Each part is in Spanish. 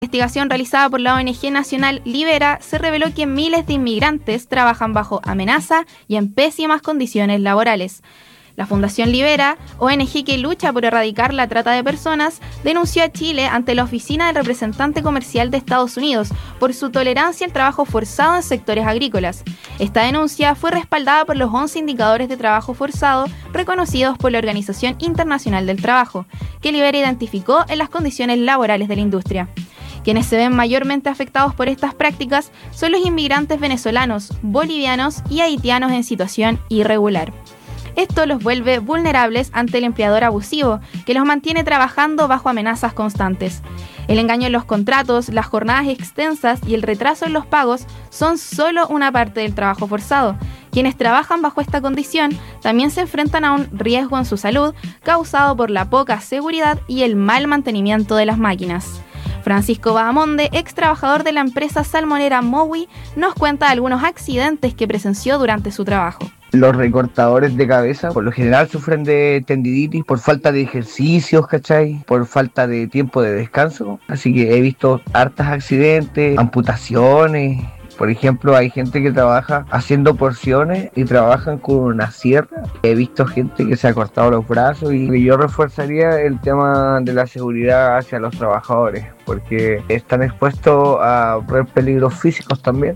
investigación realizada por la ONG nacional Libera se reveló que miles de inmigrantes trabajan bajo amenaza y en pésimas condiciones laborales. La Fundación Libera, ONG que lucha por erradicar la trata de personas, denunció a Chile ante la Oficina del Representante Comercial de Estados Unidos por su tolerancia al trabajo forzado en sectores agrícolas. Esta denuncia fue respaldada por los 11 indicadores de trabajo forzado reconocidos por la Organización Internacional del Trabajo, que Libera identificó en las condiciones laborales de la industria. Quienes se ven mayormente afectados por estas prácticas son los inmigrantes venezolanos, bolivianos y haitianos en situación irregular. Esto los vuelve vulnerables ante el empleador abusivo, que los mantiene trabajando bajo amenazas constantes. El engaño en los contratos, las jornadas extensas y el retraso en los pagos son solo una parte del trabajo forzado. Quienes trabajan bajo esta condición también se enfrentan a un riesgo en su salud causado por la poca seguridad y el mal mantenimiento de las máquinas. Francisco Bahamonde, ex trabajador de la empresa salmonera Mowi, nos cuenta algunos accidentes que presenció durante su trabajo. Los recortadores de cabeza por lo general sufren de tendinitis por falta de ejercicios, ¿cachai? Por falta de tiempo de descanso. Así que he visto hartos accidentes, amputaciones. Por ejemplo, hay gente que trabaja haciendo porciones y trabajan con una sierra. He visto gente que se ha cortado los brazos y yo reforzaría el tema de la seguridad hacia los trabajadores, porque están expuestos a peligros físicos también.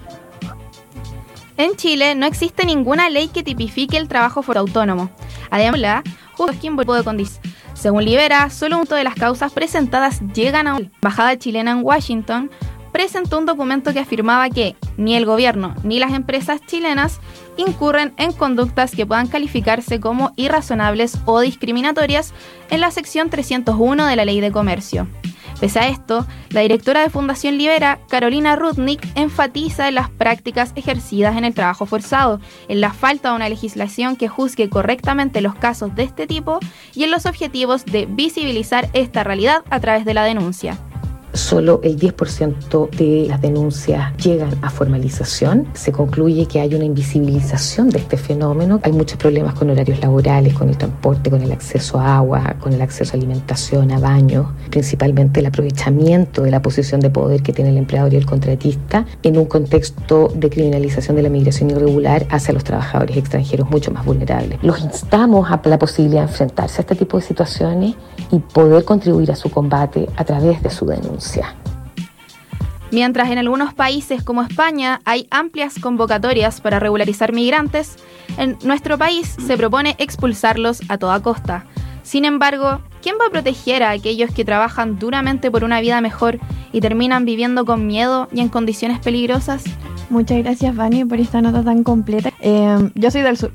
En Chile no existe ninguna ley que tipifique el trabajo autónomo. Además, la de condiciones. Según Libera, solo un de las causas presentadas llegan a una embajada chilena en Washington. Presentó un documento que afirmaba que ni el gobierno ni las empresas chilenas incurren en conductas que puedan calificarse como irrazonables o discriminatorias en la sección 301 de la Ley de Comercio. Pese a esto, la directora de Fundación Libera, Carolina Rudnick, enfatiza en las prácticas ejercidas en el trabajo forzado, en la falta de una legislación que juzgue correctamente los casos de este tipo y en los objetivos de visibilizar esta realidad a través de la denuncia. Solo el 10% de las denuncias llegan a formalización. Se concluye que hay una invisibilización de este fenómeno. Hay muchos problemas con horarios laborales, con el transporte, con el acceso a agua, con el acceso a alimentación, a baños. Principalmente el aprovechamiento de la posición de poder que tiene el empleador y el contratista en un contexto de criminalización de la migración irregular hacia los trabajadores extranjeros mucho más vulnerables. Los instamos a la posibilidad de enfrentarse a este tipo de situaciones y poder contribuir a su combate a través de su denuncia. Mientras en algunos países como España hay amplias convocatorias para regularizar migrantes, en nuestro país se propone expulsarlos a toda costa. Sin embargo, ¿quién va a proteger a aquellos que trabajan duramente por una vida mejor y terminan viviendo con miedo y en condiciones peligrosas? Muchas gracias, Vani, por esta nota tan completa. Yo soy del sur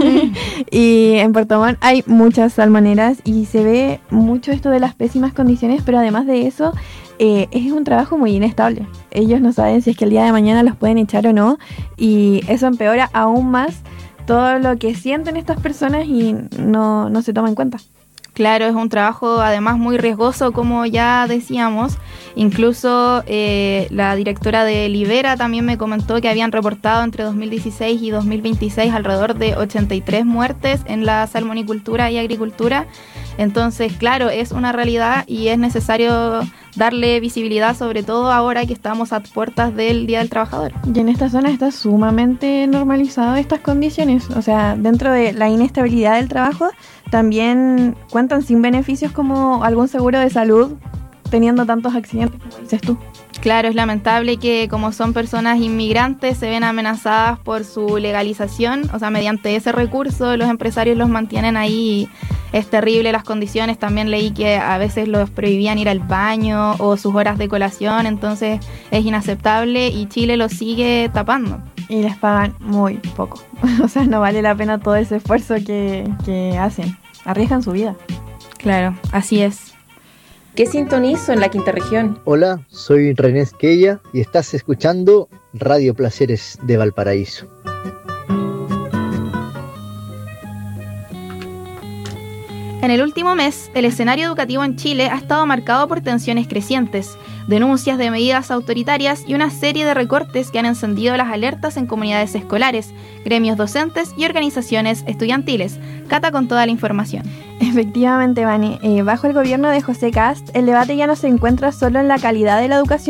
y en Puerto Montt hay muchas salmoneras y se ve mucho esto de las pésimas condiciones, pero además de eso es un trabajo muy inestable. Ellos no saben si es que el día de mañana los pueden echar o no, y eso empeora aún más todo lo que sienten estas personas y no se toma en cuenta. Claro, es un trabajo además muy riesgoso, como ya decíamos. Incluso la directora de Libera también me comentó que habían reportado entre 2016 y 2026 alrededor de 83 muertes en la salmonicultura y agricultura. Entonces, claro, es una realidad y es necesario darle visibilidad, sobre todo ahora que estamos a puertas del Día del Trabajador. Y en esta zona está sumamente normalizado estas condiciones. O sea, dentro de la inestabilidad del trabajo, también cuentan sin beneficios como algún seguro de salud, teniendo tantos accidentes como dices tú. Claro, es lamentable que como son personas inmigrantes se ven amenazadas por su legalización, o sea, mediante ese recurso los empresarios los mantienen ahí. Es terrible las condiciones. También leí que a veces los prohibían ir al baño o sus horas de colación, entonces es inaceptable y Chile lo sigue tapando. Y les pagan muy poco, o sea, no vale la pena todo ese esfuerzo que hacen, arriesgan su vida. Claro, así es. ¿Qué sintonizo en la quinta región? Hola, soy René Esquella y estás escuchando Radio Placeres de Valparaíso. En el último mes, el escenario educativo en Chile ha estado marcado por tensiones crecientes, denuncias de medidas autoritarias y una serie de recortes que han encendido las alertas en comunidades escolares, gremios docentes y organizaciones estudiantiles. Cata con toda la información. Efectivamente, Vani. Bajo el gobierno de José Kast, el debate ya no se encuentra solo en la calidad de la educación,